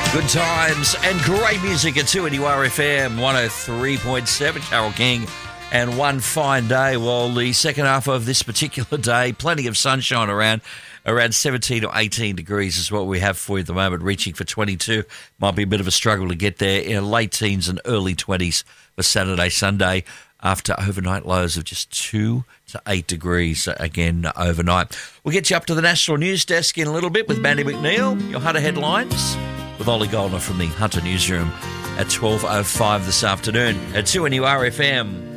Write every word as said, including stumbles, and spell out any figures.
Good times and great music at two N U R F M one oh three point seven. Carol King and One Fine Day. Well, the second half of this particular day, plenty of sunshine around. Around seventeen or eighteen degrees is what we have for you at the moment, reaching for twenty-two. Might be a bit of a struggle to get there in late teens and early twenties for Saturday, Sunday, after overnight lows of just two to eight degrees again overnight. We'll get you up to the National News Desk in a little bit with Mandy McNeil, your Hunter headlines, with Ollie Goldner from the Hunter Newsroom at twelve oh five this afternoon at two N U R F M.